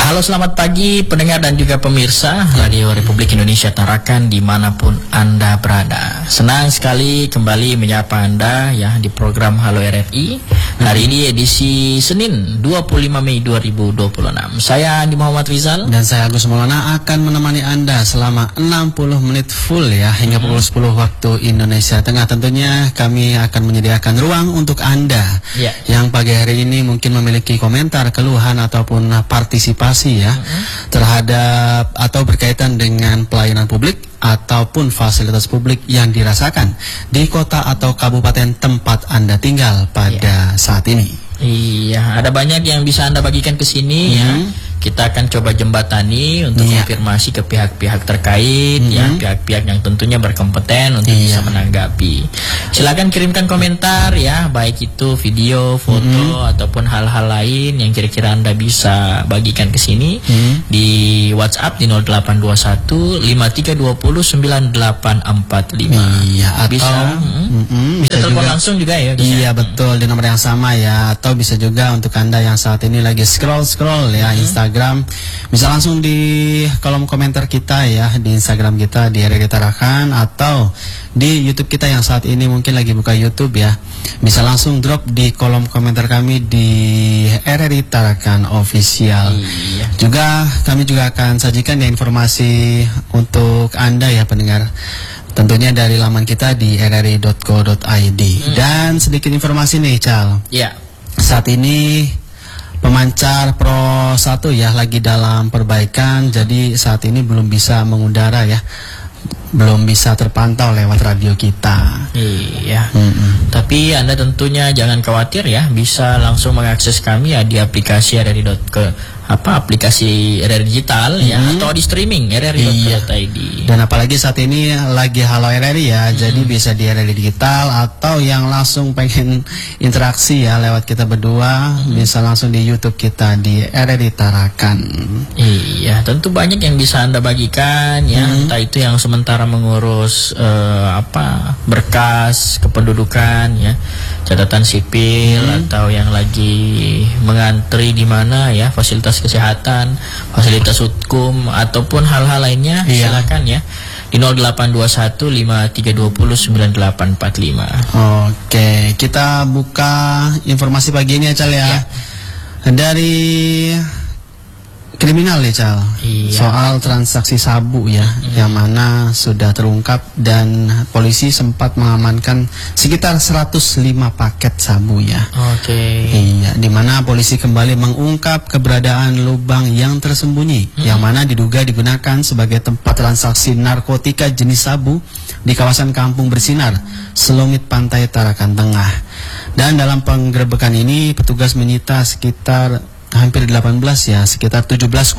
Halo, selamat pagi pendengar dan juga pemirsa Radio Republik Indonesia Tarakan dimanapun Anda berada. Senang sekali kembali menyapa Anda ya di program Halo RRI. Hari ini edisi Senin 25 Mei 2026. Saya Andi Muhammad Rizal dan saya Agus Maulana akan menemani Anda selama 60 menit full ya hingga pukul 10 waktu Indonesia Tengah. Tentunya kami akan menyediakan ruang untuk Anda yang pagi hari ini mungkin memiliki komentar, keluhan ataupun partisipasi ya terhadap atau berkaitan dengan pelayanan publik ataupun fasilitas publik yang dirasakan di kota atau kabupaten tempat Anda tinggal pada saat ini. Iya, ada banyak yang bisa Anda bagikan ke sini ya. Kita akan coba jembatani untuk konfirmasi ke pihak-pihak terkait ya, pihak-pihak yang tentunya berkompeten untuk bisa menanggapi. Silakan kirimkan komentar ya, baik itu video, foto ataupun hal-hal lain yang kira-kira Anda bisa bagikan ke sini di WhatsApp di 0821 5320 9845. Iya, bisa bisa telepon langsung juga ya. Iya, betul, di nomor yang sama ya, atau bisa juga untuk Anda yang saat ini lagi scroll ya Instagram, bisa langsung di kolom komentar kita ya di Instagram kita di RRI Tarakan, atau di YouTube kita yang saat ini mungkin lagi buka YouTube ya, bisa langsung drop di kolom komentar kami di RRI Tarakan Official. Juga kami juga akan sajikan ya informasi untuk Anda ya pendengar, tentunya dari laman kita di rri.co.id. Dan sedikit informasi nih Cal, saat ini pemancar Pro 1 ya lagi dalam perbaikan, jadi saat ini belum bisa mengudara ya, belum bisa terpantau lewat radio kita. Iya. Tapi Anda tentunya jangan khawatir ya, bisa langsung mengakses kami ya di aplikasi aplikasi RRI Digital ya, atau di streaming rri.co.id. Dan apalagi saat ini lagi Halo RRI ya, jadi bisa di RRI Digital, atau yang langsung pengen interaksi ya lewat kita berdua, bisa langsung di YouTube kita di RRI Tarakan. Iya, tentu banyak yang bisa Anda bagikan ya, entah itu yang sementara mengurus berkas kependudukan ya, catatan sipil, atau yang lagi mengantri di mana ya, fasilitas kesehatan, fasilitas hukum ataupun hal-hal lainnya, silakan ya di 0821 5320 9845. Oke, kita buka informasi pagi ini ya Cal ya. Dari kriminal ya Cal, soal transaksi sabu ya, yang mana sudah terungkap dan polisi sempat mengamankan sekitar 105 paket sabu ya. Iya, di mana polisi kembali mengungkap keberadaan lubang yang tersembunyi, yang mana diduga digunakan sebagai tempat transaksi narkotika jenis sabu di kawasan Kampung Bersinar, Selungit Pantai Tarakan Tengah. Dan dalam penggerebekan ini petugas menyita sekitar hampir 18 ya, sekitar 17,9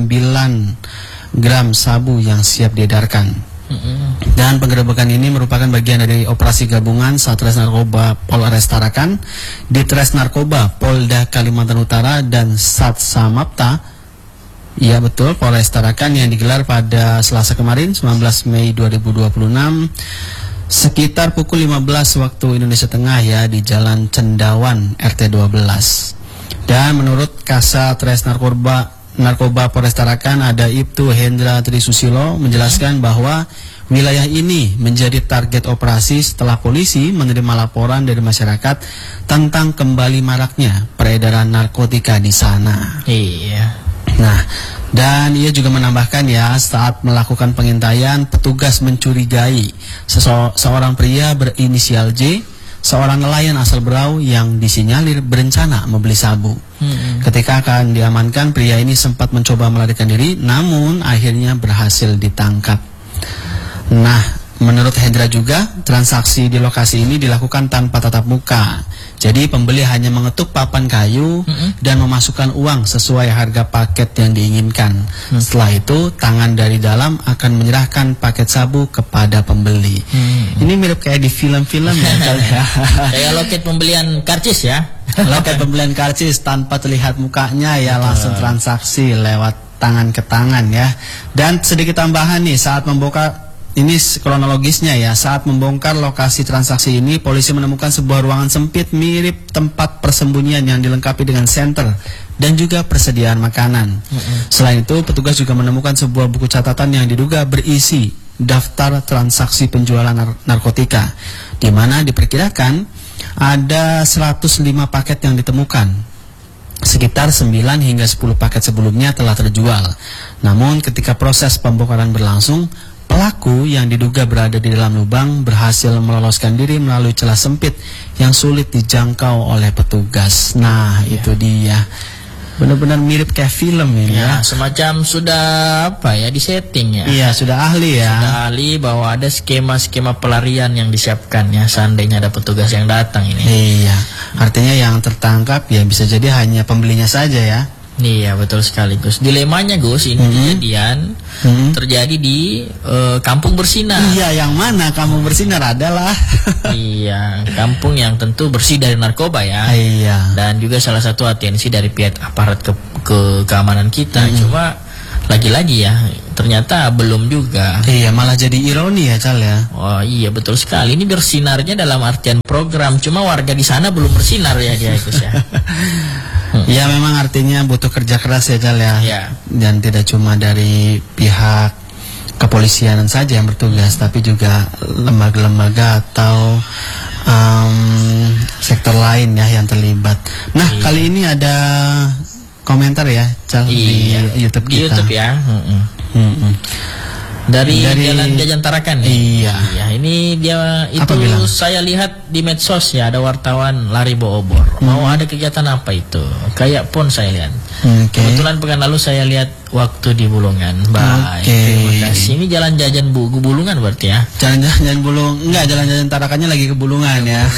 gram sabu yang siap diedarkan. Dan penggerebekan ini merupakan bagian dari operasi gabungan Satres Narkoba Polres Tarakan, Ditres Narkoba Polda Kalimantan Utara, dan Satsamapta, ya betul, Polres Tarakan, yang digelar pada Selasa kemarin 19 Mei 2026 sekitar pukul 15 waktu Indonesia Tengah ya, di Jalan Cendawan RT 12. Dan menurut Kasatres Narkoba Polres Tarakan, ada Ibtu Hendra Trisusilo, menjelaskan bahwa wilayah ini menjadi target operasi setelah polisi menerima laporan dari masyarakat tentang kembali maraknya peredaran narkotika di sana. Nah, dan ia juga menambahkan ya, saat melakukan pengintaian, petugas mencurigai seorang pria berinisial J, seorang nelayan asal Berau yang disinyalir berencana membeli sabu. Ketika akan diamankan, pria ini sempat mencoba melarikan diri, namun akhirnya berhasil ditangkap. Nah, menurut Hendra juga, transaksi di lokasi ini dilakukan tanpa tatap muka. Jadi pembeli hanya mengetuk papan kayu dan memasukkan uang sesuai harga paket yang diinginkan. Setelah itu, tangan dari dalam akan menyerahkan paket sabu kepada pembeli. Ini mirip kayak di film-film ya. Kayak loket pembelian karcis ya. Loket pembelian karcis tanpa terlihat mukanya ya, langsung transaksi lewat tangan ke tangan ya. Dan sedikit tambahan nih, saat membongkar, ini kronologisnya ya, saat membongkar lokasi transaksi ini, polisi menemukan sebuah ruangan sempit mirip tempat persembunyian yang dilengkapi dengan senter dan juga persediaan makanan. Selain itu, petugas juga menemukan sebuah buku catatan yang diduga berisi daftar transaksi penjualan narkotika, di mana diperkirakan ada 105 paket yang ditemukan. Sekitar 9 hingga 10 paket sebelumnya telah terjual. Namun ketika proses pembongkaran berlangsung, pelaku yang diduga berada di dalam lubang berhasil meloloskan diri melalui celah sempit yang sulit dijangkau oleh petugas. Nah, itu dia. Benar-benar mirip kayak film ini ya. Semacam sudah disetting ya. Iya, sudah ahli ya. Sudah ahli bahwa ada skema-skema pelarian yang disiapkan ya, seandainya ada petugas yang datang ini. Iya, artinya yang tertangkap ya bisa jadi hanya pembelinya saja ya. Iya, betul sekali Gus. Dilemanya Gus, ini kejadian terjadi di Kampung Bersinar. Iya, yang mana Kampung Bersinar adalah iya, kampung yang tentu bersih dari narkoba ya. Iya. Dan juga salah satu atensi dari pihak aparat keamanan kita. Cuma lagi-lagi ya, ternyata belum juga. Iya, malah jadi ironi ya, Cal ya. Oh iya, betul sekali. Ini bersinarnya dalam artian program, cuma warga di sana belum bersinar ya dia Gus ya. Ya, memang artinya butuh kerja keras ya, Cal ya. Ya. Dan tidak cuma dari pihak kepolisian saja yang bertugas, tapi juga lembaga-lembaga atau sektor lain ya yang terlibat. Nah, kali ini ada komentar ya, Cal, di YouTube kita. Di YouTube ya. Dari Jalan Jajan Tarakan. Iya. Iya, ini dia itu saya lihat di medsos ya, ada wartawan lari bawa obor. Mau ada kegiatan apa itu? Kayak pon saya lihat. Kebetulan pekan lalu saya lihat waktu di Bulungan. Baik. Terima kasih. Ini jalan jajan Bulungan berarti ya. Jalan-jalan Bulungan. Enggak, jalan-jalan Tarakannya lagi ke Bulungan ya.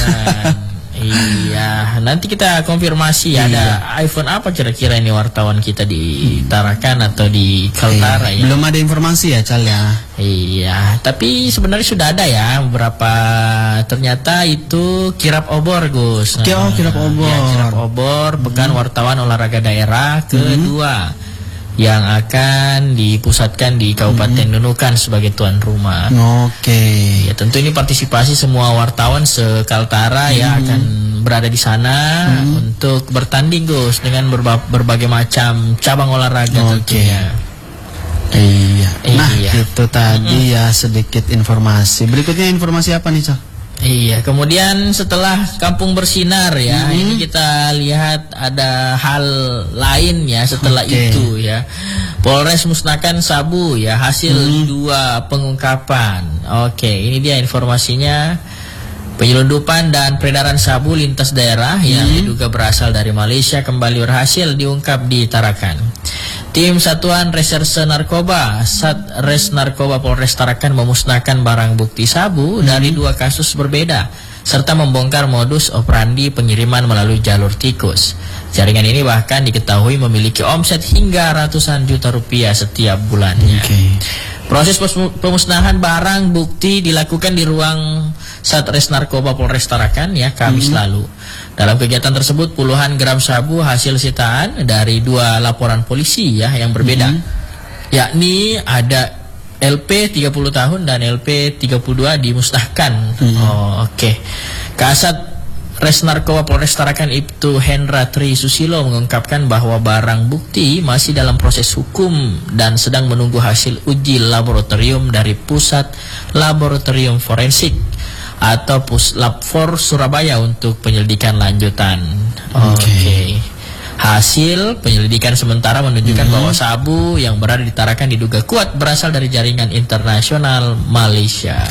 Iya, nanti kita konfirmasi ya, ada iPhone apa kira-kira ini wartawan kita di Tarakan atau di Kaltara ya. Belum ada informasi ya, Cal ya. Iya, tapi sebenarnya sudah ada ya beberapa, ternyata itu kirap obor Gus. Kirap obor. Ya, kirap obor, Pekan Wartawan Olahraga Daerah kedua yang akan dipusatkan di Kabupaten Nunukan sebagai tuan rumah. Ya, tentu ini partisipasi semua wartawan se-Kaltara ya akan berada di sana untuk bertanding Gus dengan berbagai macam cabang olahraga tentunya. Iya. Nah, itu tadi ya sedikit informasi. Berikutnya informasi apa nih, Cok? Iya, kemudian setelah Kampung Bersinar ya, ini kita lihat ada hal lain ya setelah itu ya. Polres musnahkan sabu ya, hasil 2 pengungkapan. Oke, ini dia informasinya. Penyelundupan dan peredaran sabu lintas daerah yang diduga berasal dari Malaysia kembali berhasil diungkap di Tarakan. Tim Satuan Reserse Narkoba Satres Narkoba Polres Tarakan memusnahkan barang bukti sabu dari 2 kasus berbeda serta membongkar modus operandi pengiriman melalui jalur tikus. Jaringan ini bahkan diketahui memiliki omset hingga ratusan juta rupiah setiap bulannya. Proses pemusnahan barang bukti dilakukan di ruang Satres Narkoba Polres Tarakan ya Kamis lalu. Dalam kegiatan tersebut puluhan gram sabu hasil sitaan dari 2 laporan polisi ya yang berbeda. Yakni ada LP 30 tahun dan LP 32 dimusnahkan. Kasat Res Narkoba Polres Tarakan Ibtu Hendra Tri Susilo mengungkapkan bahwa barang bukti masih dalam proses hukum dan sedang menunggu hasil uji laboratorium dari Pusat Laboratorium Forensik atau Puslab for Surabaya untuk penyelidikan lanjutan. Hasil penyelidikan sementara menunjukkan bahwa sabu yang berada di Tarakan diduga kuat berasal dari jaringan internasional Malaysia.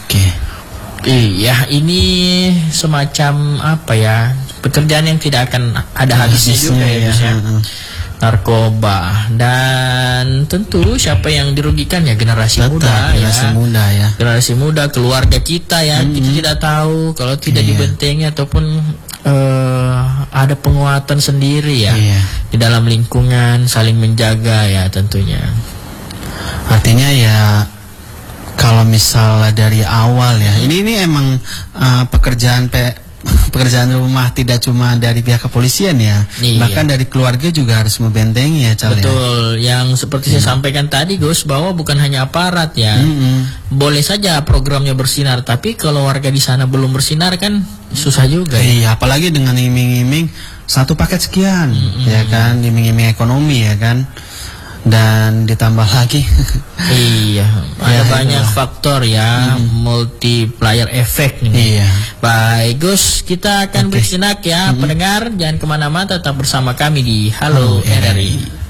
Iya, ini semacam apa ya, pekerjaan yang tidak akan ada habisnya juga ya. Narkoba, dan tentu siapa yang dirugikan ya generasi muda ya. Generasi muda, keluarga kita ya. Kita tidak tahu kalau tidak dibentengi ataupun ada penguatan sendiri ya di dalam lingkungan, saling menjaga ya tentunya. Artinya ya kalau misalnya dari awal ya, ini emang pekerjaan rumah tidak cuma dari pihak kepolisian ya, bahkan dari keluarga juga harus membentengi ya, Cal. Betul, yang seperti saya sampaikan tadi Gus, bahwa bukan hanya aparat ya, boleh saja programnya bersinar, tapi kalau warga di sana belum bersinar kan susah juga. Iya, apalagi dengan iming-iming satu paket sekian, ya kan, iming-iming ekonomi, ya kan, dan ditambah lagi iya, ada banyak faktor ya, multiplier effect ini. Iya. Baik Gus, kita akan bersenak ya, pendengar jangan kemana-mana, tetap bersama kami di Halo RRI.